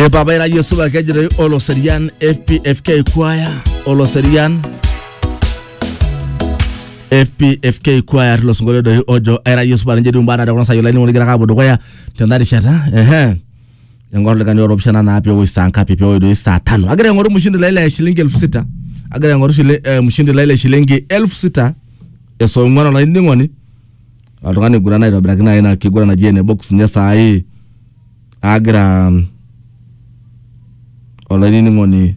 Papa era Yusuba kejere Oloserian FPFK choir Oloserian FPFK choir los ngole do ojo era Yusuba nje dumbana da kuna sayola ni muligira kabo do kwaya tendari shata ngoro le kanyo option na apyo wisanka pipyo do isa 5 agere ngoro mushindi la ile shilingi 6000 agere ngoro shile mushindi la ile shilingi 6000 eso ngwana la ndingoni atongani gurana ndo brakina ina kigura na jene box nyasa hii agra olani ngoni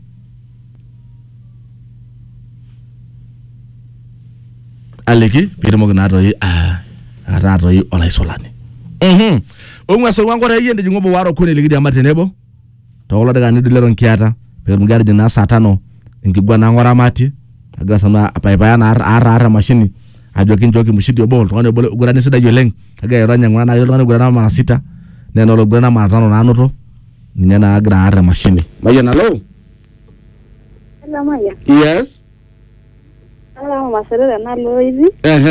aleki pirmo gnato yi arato yi olai solani Ongwa so wango ra yende ngobo waro kone ligidi amatenebo to olo daga ni dilero nkiata per mugari jina saa 5 ngigwa na ngora mati agra sana apaipa na ara machine ajokin joki mushidi obol to ne bole ugurani sida yoleng aga yoranya ngwana yolanga gurana mara 6 neno lo gurana mara 5 na anoto nyana agra ara machine maya na lo hello maya yes hello masere na lo hivi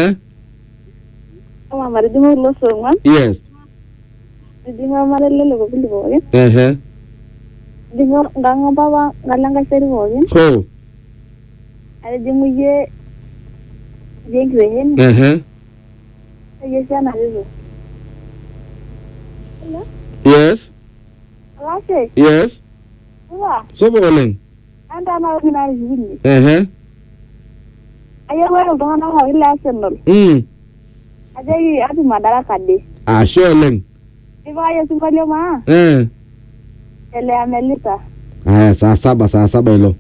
kama maridimo lo so yes dinga marelele ko bili boye dinga ndanga baba ngalanga seri boye ko ale dingu ye jengwe hen ye sana hizo yes Lase yes wa so boleng anda na bina zini ayo wero ndanga na ile Arsenal aje ati madaraka de sholeng Iba ya singalio ma. Ele amelita. Saa 7 ilo.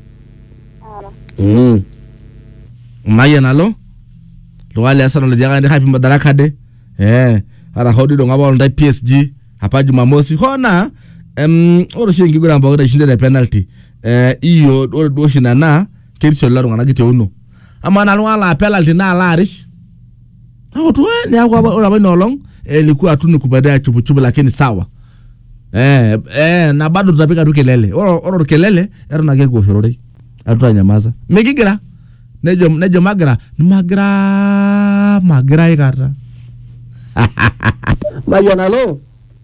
Maya nalo. Luwali Arsenal jaga ndi happy madaraka de. Ara hodi do ngaba ndai PSG hapa Jumamosi. Hona oro shingi gura mbaga da shinde penalty. Iyo do shina na kircho laro ngana gite uno. Ama na wala penalty na larish. Hawo tu ni akwa ora ba nolong. Ilikuwa tu nikubadia chupu lakini sawa. Na bado tutapika tu kelele. Oro kelele ero na gego shorori. Atutanyamaza. Megigira. Nejo magra. Magra ikara. Mayana lo.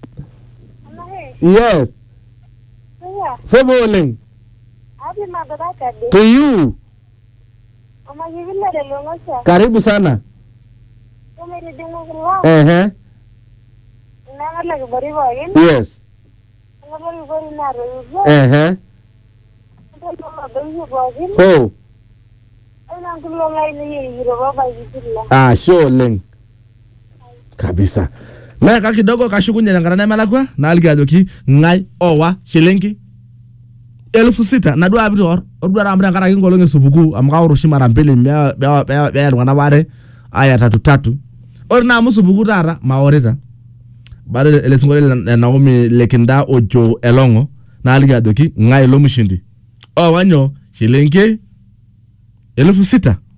Yes. Seboleng. Abi madaraka de. To you. Ama yivile de longocha. Karibu sana. Kumiri dingu kulwa. Nangala bari boye. Yes. Nangala bari na ro. Oh. Ana kulo ngai ni yiro baba yisilla. Sholeng. Kabisa. Na kakidogo kashukunya ngana na malakwa na alga joki ngai owa shilingi 6000 na dua bitor odua ramra ngara ngolo ngesubuku amka urushima rampeli ya ngana bare aya 3 orna musubuku tara maoreta bare elesingole Naomi Lekinda Ojo Elongo na alga doki ngai lo mushindi wanyo shilingi 6000